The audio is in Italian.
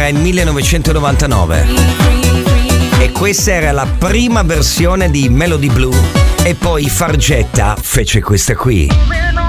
era il 1999 e questa era la prima versione di Melody Blue, e poi Fargetta fece questa qui.